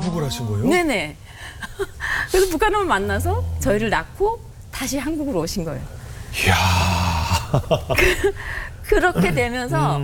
귀국을 하신 거예요? 네네. 그래서 북한을 만나서 저희를 낳고 다시 한국으로 오신 거예요. 이야. 그렇게 되면서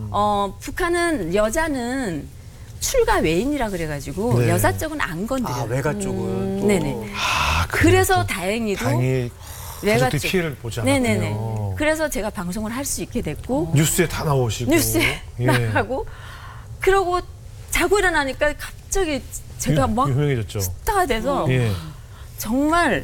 북한은 여자는 출가 외인이라 그래가지고 네. 여자 쪽은 안 건드려요. 아, 외가 쪽은 또. 네네. 아, 그래서 다행히도 다행히 외가 가족들이 쪽. 피해를 보지 않았군요. 네네네. 그래서 제가 방송을 할 수 있게 됐고 뉴스에 다 나오시고. 뉴스에 예. 나가고 그러고 자고 일어나니까 갑자기 제가 막 유명해졌죠. 스타가 돼서 예. 정말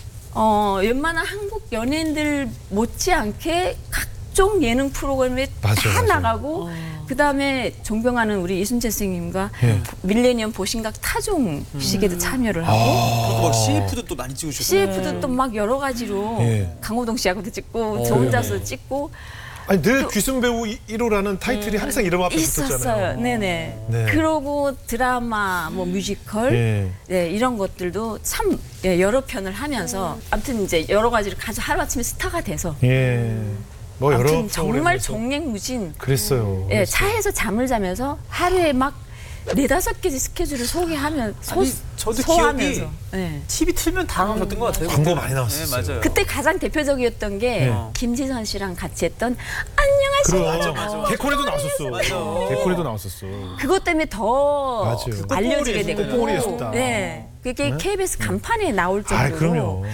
웬만한 한국 연예인들 못지않게 각종 예능 프로그램에 맞아요, 다 맞아요. 나가고 그다음에 존경하는 우리 이순재 선생님과 예. 밀레니엄 보신각 타종식에도 참여를 하고 그리고 막 CF도 또 많이 찍으셨고. CF도 또 막 여러 가지로 예. 강호동 씨하고도 찍고 저 혼자서 찍고 아니 늘 귀순 배우 1호라는 타이틀이 항상 이름 앞에 붙었잖아요. 있었어요. 네네. 네. 그러고 드라마, 뭐 뮤지컬, 예. 네, 이런 것들도 참 여러 편을 하면서 아무튼 이제 여러 가지를 하루 아침에 스타가 돼서 예. 뭐 여러 아무튼 정말 프로그램에서 종횡무진. 그랬어요. 예, 차에서 잠을 자면서 하루에 막 4-5개 스케줄을 소개하면 아니, 저도 소화하면서. 기억이 예. TV 틀면 다 나왔던 것 같아요. 광고 그때는. 많이 나왔었어요. 네, 맞아요. 그때 가장 대표적이었던 게 네. 김지선 씨랑 같이 했던 안녕하세요. 그럼 맞아. 개콘에도 나왔었어. 맞아. 개콘에도 나왔었어. 그것 때문에 더 맞아요. 알려지게 되고. 꽃봉오리 했었다. 네. 그게 KBS 간판에 나올 정도로 아, 그럼요.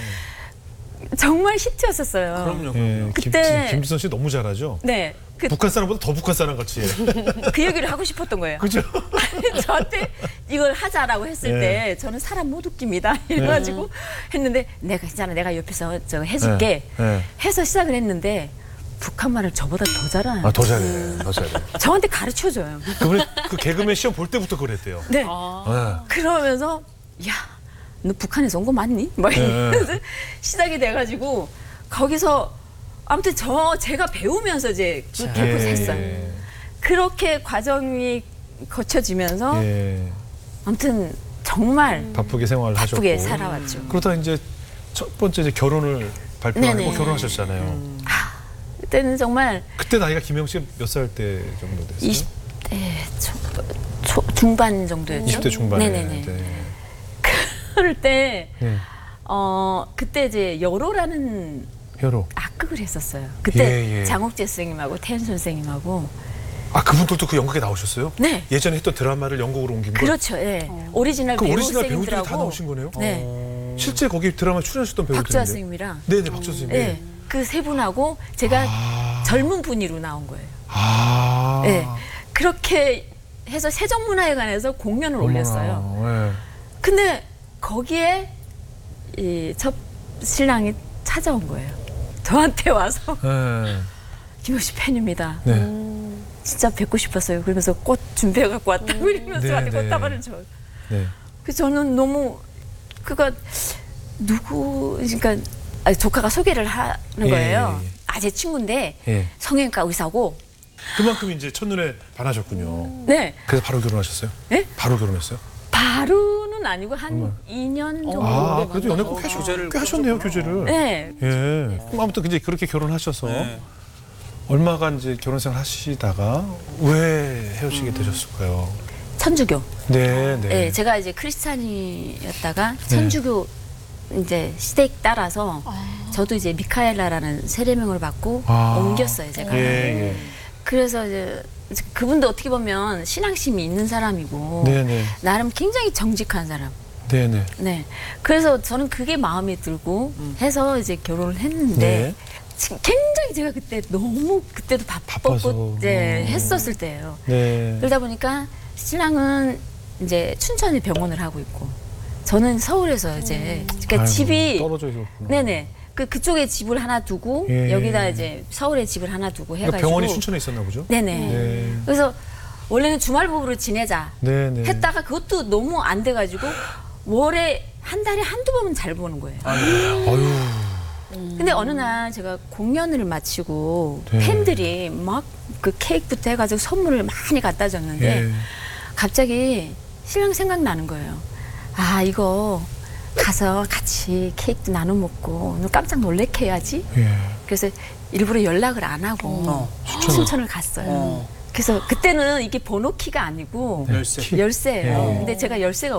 정말 히트였었어요. 그럼요. 예. 그때- 김지선 씨 너무 잘하죠. 네. 북한 사람보다 더 북한 사람 같이 해. 그 얘기를 하고 싶었던 거예요. 그죠? 저한테 이걸 하자라고 했을 네. 때 저는 사람 못 웃깁니다. 이래가지고 했는데 내가 있잖아. 내가 옆에서 저 해줄게. 네. 해서 시작을 했는데 북한말을 저보다 더 잘해요. 아, 더 잘해. 더 잘해. 저한테 가르쳐줘요. 그분이 그 개그맨 시험 볼 때부터 그랬대요. 네. 네. 그러면서 야, 너 북한에서 온 거 맞니? 막 이러면서 시작이 돼가지고 거기서 아무튼 제가 배우면서 이제 그 개콘을 했어요. 그렇게 과정이 거쳐지면서 예. 아무튼 정말 바쁘게 생활을 바쁘게 하셨고. 살아왔죠. 그러다 이제 첫 번째 이제 결혼을 발표하고 네네. 결혼하셨잖아요. 그때는 정말 그때 나이가 김영 씨가 몇 살 때 정도 됐어요? 20대 중반 정도였죠. 20대 중반에. 네네네. 네. 그럴 때 예. 그때 이제 여로라는 혈호. 악극을 했었어요. 그때 예, 예. 장옥재 선생님하고 태연 선생님하고 아, 그분들도 그 연극에 나오셨어요? 네. 예전에 했던 드라마를 연극으로 옮긴 거? 그렇죠. 예. 오리지널 그 배우 오리지널 배우들이 다 선생님들하고 나오신 거네요? 네. 실제 거기 드라마 출연하셨던 배우들인데. 박주아 선생님이랑 네네, 박주아 선생님. 예. 그 세 분하고 제가 아. 젊은 분위로 나온 거예요. 아. 예. 그렇게 해서 세종문화회관에서 공연을 올렸어요. 어머나, 근데 거기에 이 첫 신랑이 찾아온 거예요. 저한테 와서 예. 김효 씨 팬입니다. 네. 진짜 뵙고 싶었어요. 그러면서 꽃 준비해 갖고 왔다고 이러면서 네, 저한테 네. 꽃다발을 줘. 네. 그래서 저는 너무 그가 그러니까 조카가 소개를 하는 예, 거예요. 예, 예. 아, 제 친구인데 예. 성형외과 의사고. 그만큼 이제 첫눈에 반하셨군요. 네. 그래서 바로 결혼하셨어요? 네? 바로 결혼했어요? 바로는 아니고 한 2년 정도. 아, 그래도 연애 꽤 교제를 하셨네요, 교제를. 네. 예. 그럼 아무튼 이제 그렇게 결혼하셔서 네. 얼마간 이제 결혼 생활 하시다가 왜 헤어지게 되셨을까요? 천주교. 네, 네. 네. 제가 이제 크리스찬이었다가 천주교 이제 시대에 따라서 저도 이제 미카엘라라는 세례명을 받고 아. 옮겼어요, 제가. 예, 예. 그래서 이제 그분도 어떻게 보면 신앙심이 있는 사람이고 네, 네. 나름 굉장히 정직한 사람. 네, 네. 네. 그래서 저는 그게 마음에 들고 해서 이제 결혼을 했는데 네. 굉장히 제가 그때 너무 그때도 바빠서. 바빴고 네, 했었을 때예요. 네. 그러다 보니까 신랑은 이제 춘천에 병원을 하고 있고 저는 서울에서 이제 그러니까 아이고, 집이 떨어져 있었구나. 네네 그쪽에 집을 하나 두고 예. 여기다 이제 서울에 집을 하나 두고 해가지고 그러니까 병원이 춘천에 있었나 보죠? 네네. 네. 그래서 원래는 주말 부부로 지내자 네, 네. 했다가 그것도 너무 안 돼가지고 월에 한 달에 한두 번은 잘 보는 거예요. 아유. 근데 어느 날 제가 공연을 마치고 네. 팬들이 막 그 케이크부터 해가지고 선물을 많이 갖다 줬는데 예. 갑자기 신랑 생각나는 거예요. 아, 이거 가서 같이 케이크도 나눠 먹고 오늘 깜짝 놀래켜 해야지. 예. 그래서 일부러 연락을 안 하고 춘천을 갔어요. 그래서 그때는 이게 번호키가 아니고 열쇠. 열쇠예요. 예. 근데 제가 열쇠가